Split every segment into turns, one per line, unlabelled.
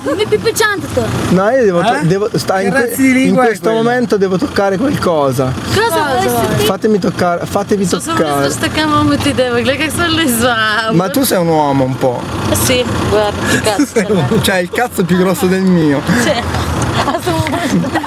Mi pipicciante.
No, io in questo momento devo toccare qualcosa. Fatevi toccare. Ma tu sei un uomo un po'.
Sì, guarda, che cazzo.
Cioè il cazzo è più grosso del mio.
Sì, assolutamente.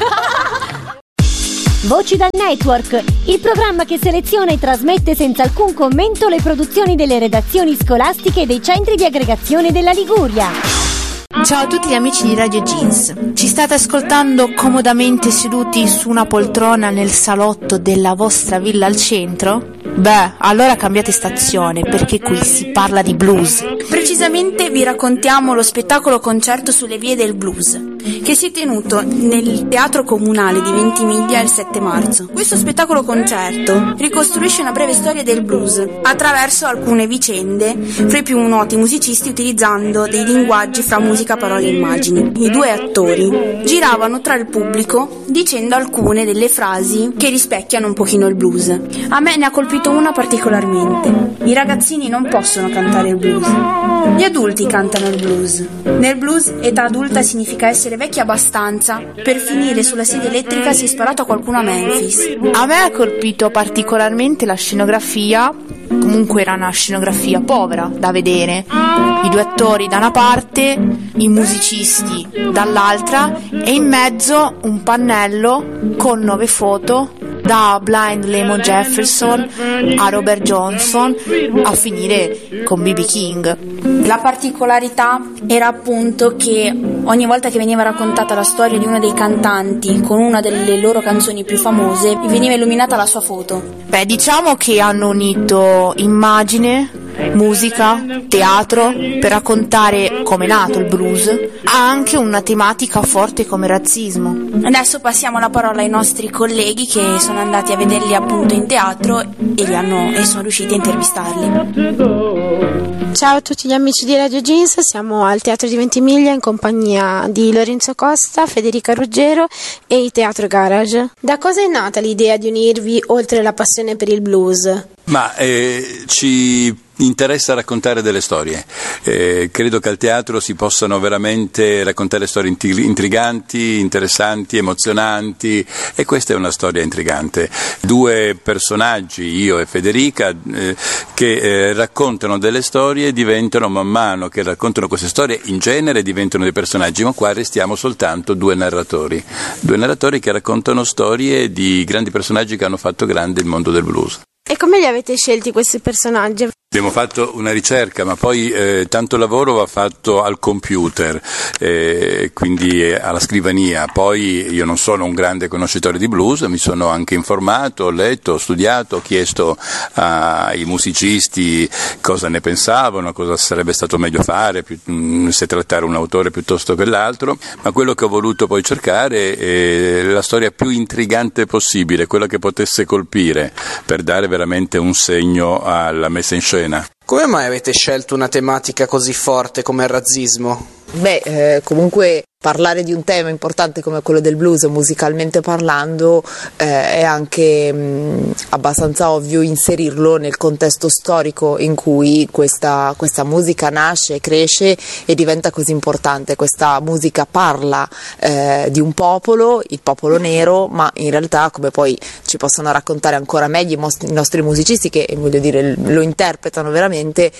Voci dal Network, il programma che seleziona e trasmette senza alcun commento le produzioni delle redazioni scolastiche e dei centri di aggregazione della Liguria.
Ciao a tutti gli amici di Radio Jeans. Ci state ascoltando comodamente seduti su una poltrona nel salotto della vostra villa al centro? Beh, allora cambiate stazione, perché qui si parla di blues.
Precisamente vi raccontiamo lo spettacolo concerto sulle vie del blues, che si è tenuto nel Teatro Comunale di Ventimiglia il 7 marzo. Questo spettacolo concerto ricostruisce una breve storia del blues attraverso alcune vicende fra i più noti musicisti, utilizzando dei linguaggi fra musica, parole e immagini. I due attori giravano tra il pubblico dicendo alcune delle frasi che rispecchiano un pochino il blues. A me ne ha colpito una particolarmente. I ragazzini non possono cantare il blues, gli adulti cantano il blues. Nel blues età adulta significa essere vecchi abbastanza per finire sulla sedia elettrica se sparato a qualcuno a Memphis.
A me ha colpito particolarmente la scenografia. Comunque era una scenografia povera da vedere, i due attori da una parte, i musicisti dall'altra e in mezzo un pannello con 9 foto, da Blind Lemon Jefferson a Robert Johnson a finire con B.B. King.
La particolarità era appunto che ogni volta che veniva raccontata la storia di uno dei cantanti con una delle loro canzoni più famose veniva illuminata la sua foto.
Beh, diciamo che hanno unito immagine, musica, teatro per raccontare come è nato il blues. Ha anche una tematica forte come razzismo.
Adesso passiamo la parola ai nostri colleghi che sono andati a vederli appunto in teatro e sono riusciti a intervistarli.
Ciao a tutti gli amici di Radio Jeans, siamo al Teatro di Ventimiglia in compagnia di Lorenzo Costa, Federica Ruggero e il Teatro Garage. Da cosa è nata l'idea di unirvi oltre la passione per il blues?
Ma ci interessa raccontare delle storie. Credo che al teatro si possano veramente raccontare storie intriganti, interessanti, emozionanti, e questa è una storia intrigante. Due personaggi, io e Federica, che raccontano delle storie e diventano, man mano che raccontano queste storie, in genere diventano dei personaggi, ma qua restiamo soltanto due narratori che raccontano storie di grandi personaggi che hanno fatto grande il mondo del blues.
E come li avete scelti questi personaggi?
Abbiamo fatto una ricerca, ma poi tanto lavoro va fatto al computer, quindi alla scrivania. Poi io non sono un grande conoscitore di blues, mi sono anche informato, ho letto, ho studiato, ho chiesto ai musicisti cosa ne pensavano, cosa sarebbe stato meglio fare, se trattare un autore piuttosto che l'altro, ma quello che ho voluto poi cercare è la storia più intrigante possibile, quella che potesse colpire, per dare veramente un segno alla messa in scena.
Come mai avete scelto una tematica così forte come il razzismo?
Comunque parlare di un tema importante come quello del blues, musicalmente parlando, è anche abbastanza ovvio inserirlo nel contesto storico in cui questa musica nasce, cresce e diventa così importante. Questa musica parla di un popolo, il popolo nero, ma in realtà, come poi ci possono raccontare ancora meglio i nostri musicisti, che voglio dire lo interpretano veramente,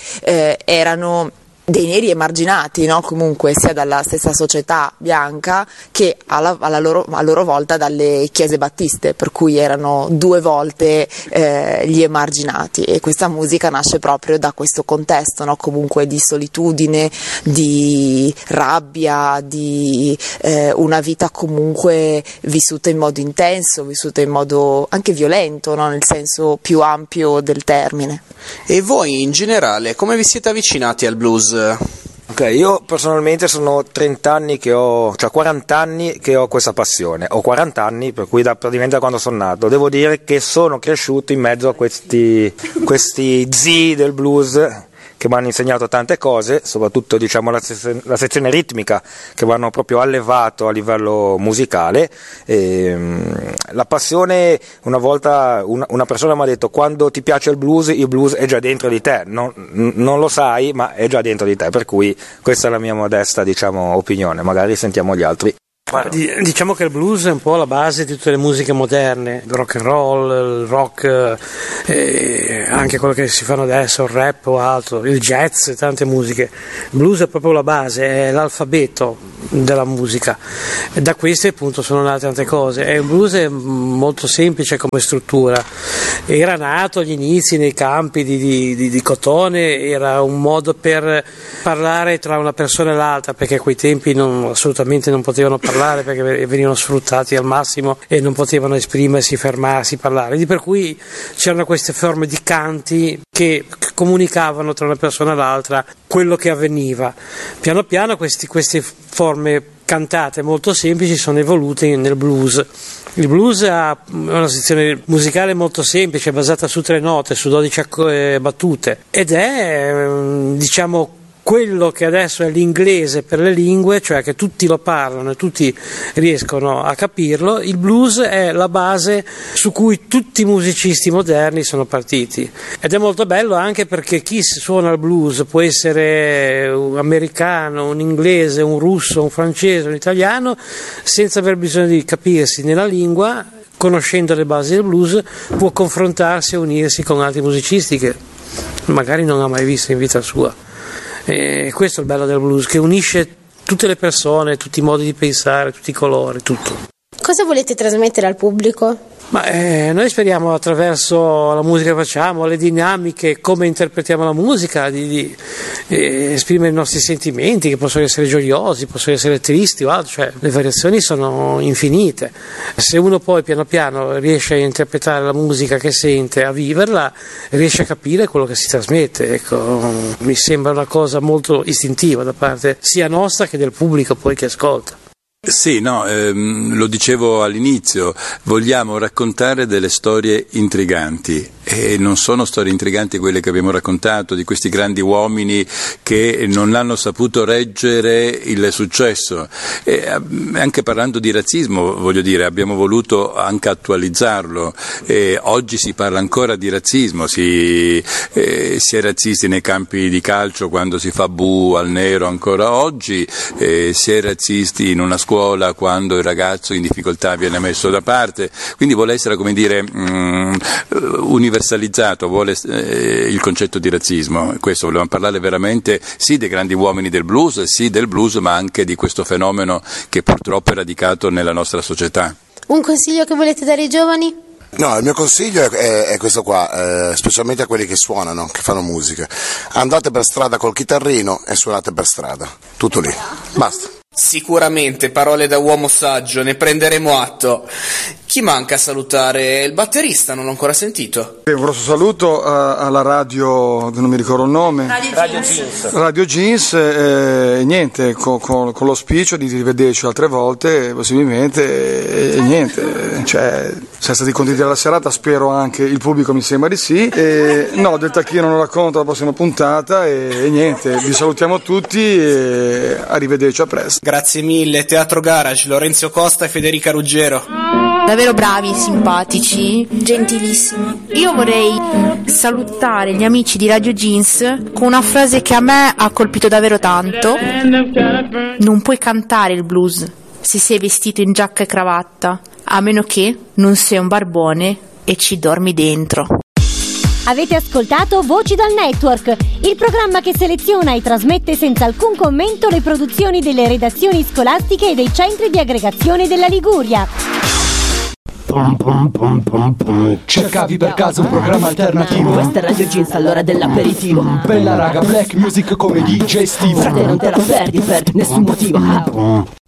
erano dei neri emarginati, no? Comunque sia dalla stessa società bianca che a loro volta dalle chiese battiste, per cui erano due volte gli emarginati, e questa musica nasce proprio da questo contesto, no? Comunque di solitudine, di rabbia, di una vita comunque vissuta in modo intenso, vissuta in modo anche violento, no? Nel senso più ampio del termine.
E voi in generale come vi siete avvicinati al blues?
Ok, io personalmente sono 40 anni che ho questa passione. Ho 40 anni, per cui praticamente da quando sono nato. Devo dire che sono cresciuto in mezzo a questi zii del blues che mi hanno insegnato tante cose, soprattutto diciamo la sezione ritmica, che mi hanno proprio allevato a livello musicale. La passione, una volta una persona mi ha detto: quando ti piace il blues è già dentro di te, non lo sai ma è già dentro di te, per cui questa è la mia modesta diciamo opinione, magari sentiamo gli altri.
Diciamo che il blues è un po' la base di tutte le musiche moderne, il rock and roll, il rock, anche quello che si fanno adesso, il rap o altro, il jazz, tante musiche. Il blues è proprio la base, è l'alfabeto della musica, e da queste appunto sono nate tante cose. E il blues è molto semplice come struttura, era nato agli inizi nei campi di cotone, era un modo per parlare tra una persona e l'altra, perché a quei tempi assolutamente non potevano parlare, perché venivano sfruttati al massimo e non potevano esprimersi, fermarsi, parlare, per cui c'erano queste forme di canti che comunicavano tra una persona e l'altra quello che avveniva. Piano piano queste forme cantate molto semplici sono evolute nel blues. Il blues ha una sezione musicale molto semplice, basata su 3 note, su 12 battute, ed è diciamo quello che adesso è l'inglese per le lingue, cioè che tutti lo parlano e tutti riescono a capirlo. Il blues è la base su cui tutti i musicisti moderni sono partiti, ed è molto bello anche perché chi suona il blues può essere un americano, un inglese, un russo, un francese, un italiano, senza aver bisogno di capirsi nella lingua. Conoscendo le basi del blues può confrontarsi e unirsi con altri musicisti che magari non ha mai visto in vita sua. E questo è il bello del blues, che unisce tutte le persone, tutti i modi di pensare, tutti i colori, tutto.
Cosa volete trasmettere al pubblico?
Ma noi speriamo, attraverso la musica che facciamo, le dinamiche, come interpretiamo la musica, di esprimere i nostri sentimenti, che possono essere gioiosi, possono essere tristi o altro, cioè le variazioni sono infinite. Se uno poi piano piano riesce a interpretare la musica che sente, a viverla, riesce a capire quello che si trasmette. Ecco, mi sembra una cosa molto istintiva da parte sia nostra che del pubblico poi che ascolta.
Sì, no, lo dicevo all'inizio, vogliamo raccontare delle storie intriganti, e non sono storie intriganti quelle che abbiamo raccontato di questi grandi uomini che non hanno saputo reggere il successo. E anche parlando di razzismo, voglio dire, abbiamo voluto anche attualizzarlo. Oggi si parla ancora di razzismo, si è razzisti nei campi di calcio quando si fa bu al nero ancora oggi, si è razzisti in una scuola quando il ragazzo in difficoltà viene messo da parte, quindi vuole essere, come dire, universalizzato, vuole il concetto di razzismo. Questo volevamo parlare veramente sì dei grandi uomini del blues, sì del blues, ma anche di questo fenomeno che purtroppo è radicato nella nostra società.
Un consiglio che volete dare ai giovani?
No, il mio consiglio è questo qua, specialmente a quelli che suonano, che fanno musica. Andate per strada col chitarrino e suonate per strada, tutto lì, basta.
Sicuramente, parole da uomo saggio, ne prenderemo atto. Chi manca a salutare? Il batterista, non l'ho ancora sentito.
Un grosso saluto alla radio, non mi ricordo il nome. Radio Jeans, e niente, con l'auspicio di rivederci altre volte, possibilmente, e niente, cioè, siamo stati contenti della serata, spero anche il pubblico, mi sembra di sì. No, del tacchino non racconto la prossima puntata, e niente, vi salutiamo tutti e arrivederci, a presto.
Grazie mille, Teatro Garage, Lorenzo Costa e Federica Ruggero.
Davvero bravi, simpatici,
gentilissimi.
Io vorrei salutare gli amici di Radio Jeans con una frase che a me ha colpito davvero tanto. Non puoi cantare il blues se sei vestito in giacca e cravatta, a meno che non sei un barbone e ci dormi dentro.
Avete ascoltato Voci dal Network, il programma che seleziona e trasmette senza alcun commento le produzioni delle redazioni scolastiche e dei centri di aggregazione della Liguria.
Cercavi per caso un programma alternativo?
Questa è Radio Jeans all'ora dell'aperitivo.
Bella raga, black music come DJ Steve.
Frate, non te la perdi per nessun motivo.